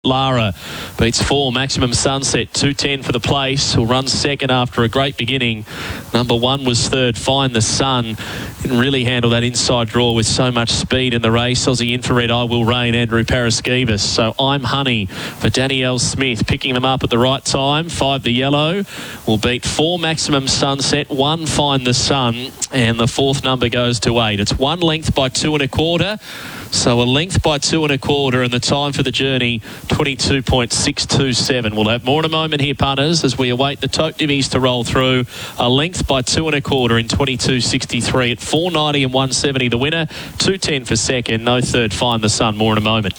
Lara beats 4 Maximum Sunset, 210 for the place. Will run second after a great beginning. Number 1 was third, Find the Sun. Didn't really handle that inside draw with so much speed in the race. Aussie Infrared, I Will Rain, Andrew Paraskevas. So I'm Honey for Danielle Smith, picking them up at the right time. 5 the Yellow will beat 4 Maximum Sunset, 1 Find the Sun, and the 4th number goes to 8. It's 1 length by 2 1/4. So a length by 2 1/4, and the time for the journey, 22.627. We'll have more in a moment here, punters, as we await the tote divvies to roll through. A length by 2 1/4 in 22.63 at 4.90 and 1.70 the winner, 2.10 for second, no third, Find the Sun. More in a moment.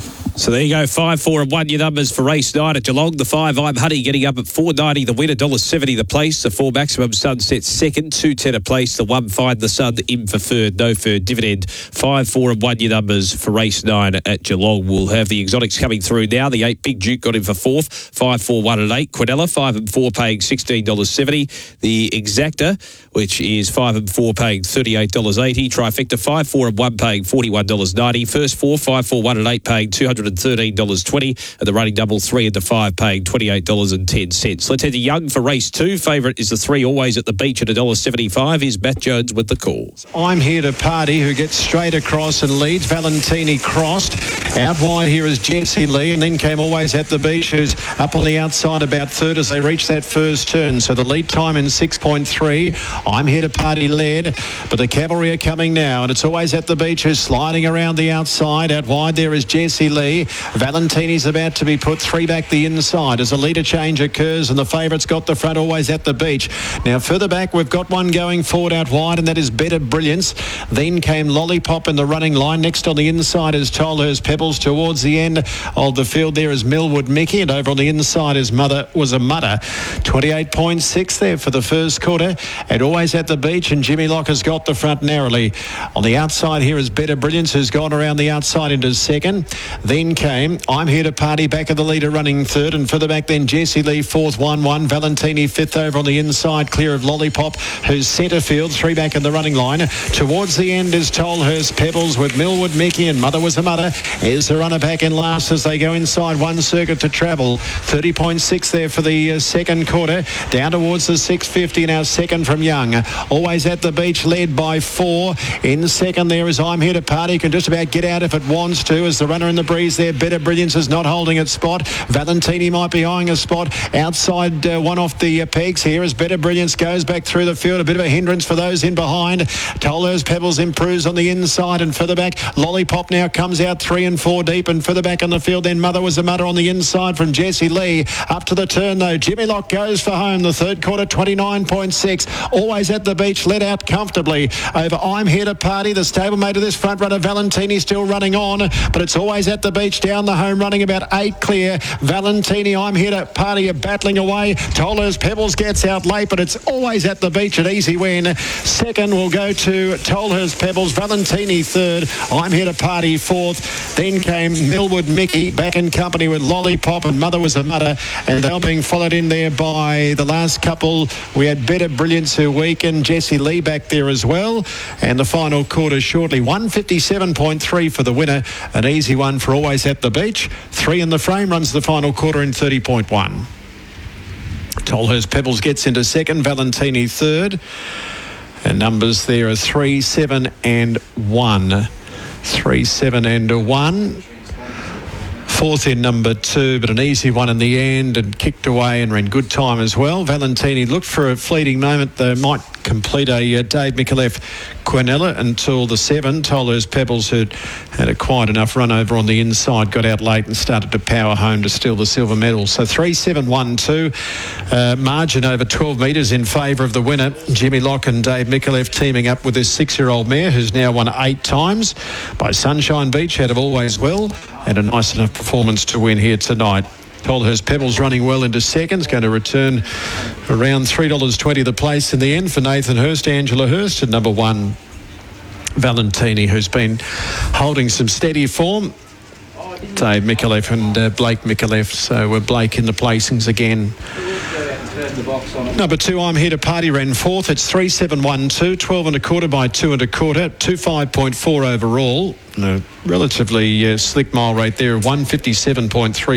So there you go, 5, 4 and 1 your numbers for race 9 at Geelong. The 5, I'm Honey, getting up at $4.90 the winner, $1.70 the place. The 4 Maximum Sunset second, $2.10 a place. The 1 Find the Sun in for third, no third dividend. 5, 4 and 1 your numbers for race 9 at Geelong. We'll have the exotics coming through now. The 8 Big Duke got in for 4th, 5, 4, 1 and 8. Quinella 5 and 4 paying $16.70. The Exacta, which is 5 and 4 paying $38.80. Trifecta 5, 4 and 1 paying $41.90. First 4, 5, 4, 1 and 8 paying $213.20, and the running double 3 and the 5 paying $28.10. Let's head to Young for race 2. Favourite is the 3, Always at the Beach at $1.75. Is Matt Jones with the call. I'm Here to Party, who gets straight across and leads. Valentini crossed. Out wide here is Jessie Lee, and then came Always at the Beach, who's up on the outside about third as they reach that first turn. So the lead time in 6.3. I'm Here to Party led, but the cavalry are coming now, and it's Always at the Beach who's sliding around the outside. Out wide there is Jessie Lee. Valentini's about to be put 3 back the inside as a leader change occurs, and the favourite's got the front, Always at the Beach. Now further back we've got one going forward out wide, and that is Better Brilliance. Then came Lollipop in the running line. Next on the inside is Tolhurst Pebbles. Towards the end of the field there is Millwood Mickey, and over on the inside is Mother Was a Mutter. 28.6 there for the first quarter, and Always at the Beach, and Jimmy Lock has got the front narrowly. On the outside here is Better Brilliance, who's gone around the outside into second. Then came I'm Here to Party back of the leader running third, and further back then Jessie Lee 4th, 1-1. Valentini 5th over on the inside, clear of Lollipop, who's centre field, 3 back in the running line. Towards the end is Tolhurst Pebbles with Millwood Mickey, and Mother Was a Mutter is the runner back in last as they go inside 1 circuit to travel. 30.6 there for the second quarter, down towards the 6.50 now, second from Young. Always at the Beach led by 4. In second there is I'm Here to Party, can just about get out if it wants to as the runner in the breeze there. Better Brilliance is not holding its spot. Valentini might be eyeing a spot outside, one off the pegs here as Better Brilliance goes back through the field. A bit of a hindrance for those in behind. Tolhurst Pebbles improves on the inside, and further back Lollipop now comes out 3 and 4 deep, and further back on the field then Mother Was a Mutter on the inside from Jessie Lee. Up to the turn though, Jimmy Lock goes for home. The third quarter, 29.6. Always at the Beach led out comfortably over I'm Here to Party. The stablemate of this front runner Valentini still running on, but it's Always at the Beach down the home running about 8 clear. Valentini, I'm Here to Party are battling away. Tolhurst Pebbles gets out late, but it's Always at the Beach, an easy win. Second will go to Tolhurst Pebbles. Valentini third. I'm Here to Party fourth. Then came Millwood Mickey back in company with Lollipop, and Mother Was a Mutter, and they're being followed in there by the last couple. We had Better Brilliance who weakened, Jessie Lee back there as well, and the final quarter shortly. 157.3 for the winner, an easy one for Always at the Beach. 3 in the frame, runs the final quarter in 30.1. Tolhurst Pebbles gets into second, Valentini third, and numbers there are 3, 7 and 1. 3, 7 and 1. Fourth in number 2, but an easy one in the end, and kicked away and ran good time as well. Valentini looked for a fleeting moment. They might complete a Dave Micallef Quinella until the 7. Tolhurst Pebbles, who'd had a quiet enough run over on the inside, got out late and started to power home to steal the silver medal. So 3, 7, 1, 2. Margin over 12 metres in favour of the winner. Jimmy Lock and Dave Micallef teaming up with this 6-year-old mare who's now won 8 times by Sunshine Beach out of Always Well, and a nice enough performance to win here tonight. Tolhurst Pebbles running well into seconds, going to return around $3.20 the place in the end for Nathan Hurst, Angela Hurst, and number 1 Valentini, who's been holding some steady form. Dave Micallef and Blake Micallef, so Blake in the placings again. Number 2, I'm Here to Party, ran 4th. It's 3, 7, 1, 2, 12 1/4 by 2 1/4, 25.4 overall. And a relatively slick mile rate there, 157.3.